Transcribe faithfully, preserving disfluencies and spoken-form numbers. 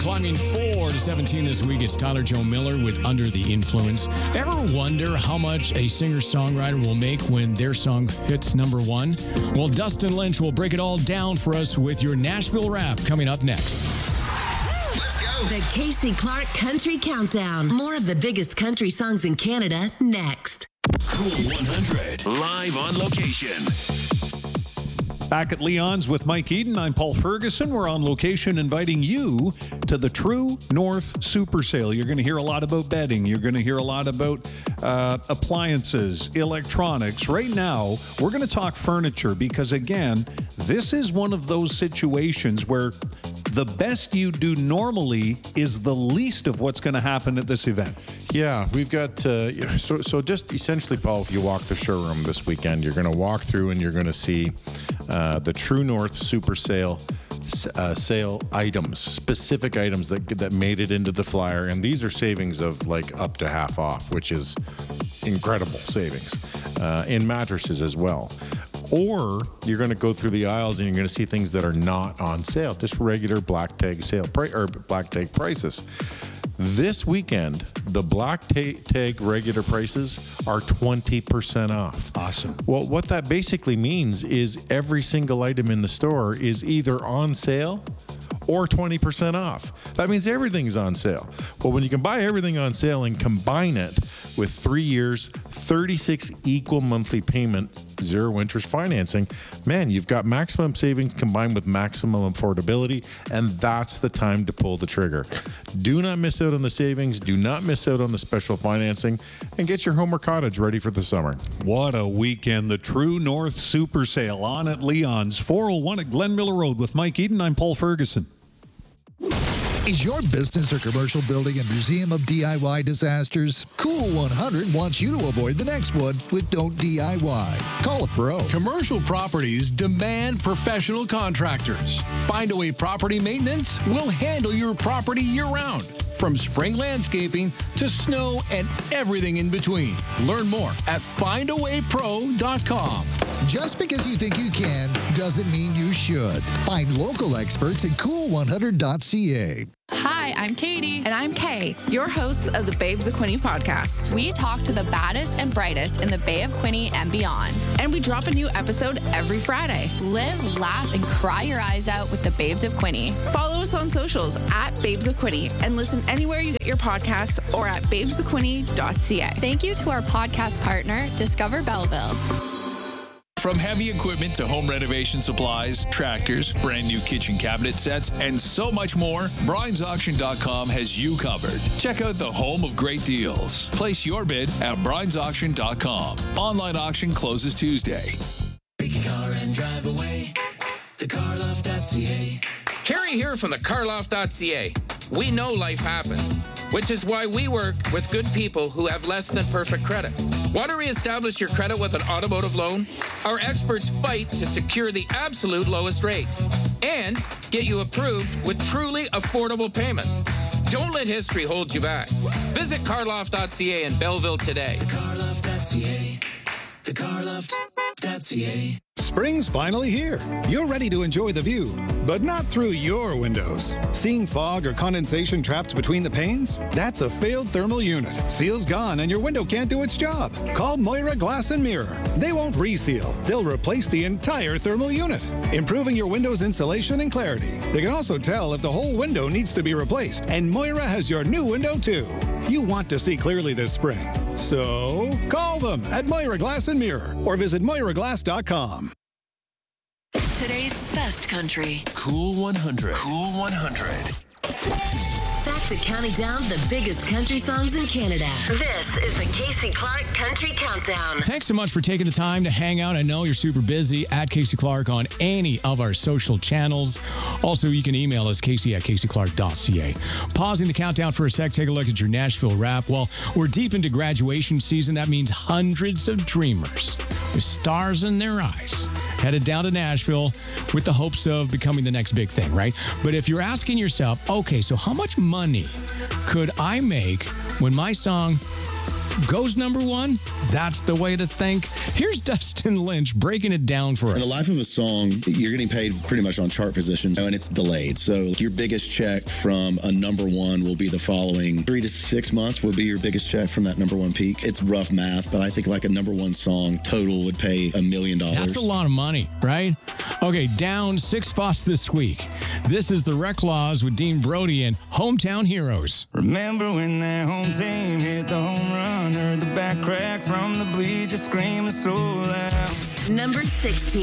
climbing four to seventeen this week. It's Tyler Joe Miller with Under the Influence. Ever wonder how much a singer-songwriter will make when their song hits number one? Well, Dustin Lynch will break it all down for us with your Nashville Rap coming up next. Let's go. The Casey Clark Country Countdown. More of the biggest country songs in Canada next. Cool one hundred, live on location. Back at Leon's with Mike Eden, I'm Paul Ferguson. We're on location inviting you to the True North Super Sale. You're going to hear a lot about bedding. You're going to hear a lot about uh, appliances, electronics. Right now, we're going to talk furniture because, again, this is one of those situations where the best you do normally is the least of what's going to happen at this event. Yeah, we've got, uh, so so just essentially, Paul, if you walk the showroom this weekend, you're going to walk through and you're going to see uh, the True North Super Sale uh, sale items, specific items that that made it into the flyer. And these are savings of like up to half off, which is incredible savings uh, in mattresses as well. Or you're going to go through the aisles and you're going to see things that are not on sale, just regular black tag sale pri- or black tag prices. This weekend, the black ta- tag regular prices are twenty percent off. Awesome. Well, what that basically means is every single item in the store is either on sale or twenty percent off. That means everything's on sale. Well, when you can buy everything on sale and combine it with three years, thirty-six equal monthly payment, zero interest financing, man, you've got maximum savings combined with maximum affordability, and that's the time to pull the trigger. Do not miss out on the savings. Do not miss out on the special financing, and get your home or cottage ready for the summer. What a weekend. The True North Super Sale on at Leon's, four oh one at Glen Miller Road with Mike Eden. I'm Paul Ferguson. Is your business or commercial building a museum of D I Y disasters? Cool one hundred wants you to avoid the next one with Don't D I Y. Call a pro. Commercial properties demand professional contractors. Findaway Property Maintenance will handle your property year-round, from spring landscaping to snow and everything in between. Learn more at find away pro dot com. Just because you think you can doesn't mean you should. Find local experts at cool one hundred dot c a. Hi, I'm Katie. And I'm Kay, your hosts of the Babes of Quinte podcast. We talk to the baddest and brightest in the Bay of Quinte and beyond. And we drop a new episode every Friday. Live, laugh, and cry your eyes out with the Babes of Quinte. Follow us on socials at Babes of Quinte and listen anywhere you get your podcasts or at babes of quinte dot c a. Thank you to our podcast partner, Discover Belleville. From heavy equipment to home renovation supplies, tractors, brand new kitchen cabinet sets, and so much more, Bryans Auction dot com has you covered. Check out the home of great deals. Place your bid at Bryans Auction dot com. Online auction closes Tuesday. Pick a car and drive away to car loft dot c a. Carrie here from the car loft dot c a. We know life happens, which is why we work with good people who have less than perfect credit. Want to reestablish your credit with an automotive loan? Our experts fight to secure the absolute lowest rates and get you approved with truly affordable payments. Don't let history hold you back. Visit car loft dot c a in Belleville today. the car loft dot c a. the car loft dot c a. Spring's finally here. You're ready to enjoy the view, but not through your windows. Seeing fog or condensation trapped between the panes? That's a failed thermal unit. Seal's gone and your window can't do its job. Call Moira Glass and Mirror. They won't reseal. They'll replace the entire thermal unit, improving your window's insulation and clarity. They can also tell if the whole window needs to be replaced, and Moira has your new window too. You want to see clearly this spring, so call them at Moira Glass and Mirror or visit moira glass dot com. Today's best country. Cool one hundred. Cool one hundred. Back to counting down the biggest country songs in Canada. This is the Casey Clark Country Countdown. Thanks so much for taking the time to hang out. I know you're super busy. At Casey Clark on any of our social channels. Also, you can email us, Casey at casey clark dot c a. Pausing the countdown for a sec, take a look at your Nashville Rap. Well, we're deep into graduation season. That means hundreds of dreamers with stars in their eyes headed down to Nashville with the hopes of becoming the next big thing, right? But if you're asking yourself, okay, so how much money could I make when my song goes number one, that's the way to think. Here's Dustin Lynch breaking it down for us. In the life of a song, you're getting paid pretty much on chart positions, and it's delayed. So your biggest check from a number one will be the following three to six months will be your biggest check from that number one peak. It's rough math, but I think like a number one song total would pay a million dollars. That's a lot of money, right? Okay, down six spots this week. This is the Reclaws with Dean Brody and Hometown Heroes. Remember when that home team hit the home run, heard the back crack from the bleachers screaming so loud. Number sixteen.